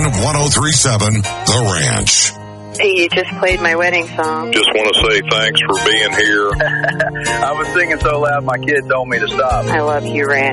1037 The Ranch. Hey, you just played my wedding song. Just want to say thanks for being here. I was singing so loud my kid told me to stop. I love you, Ranch.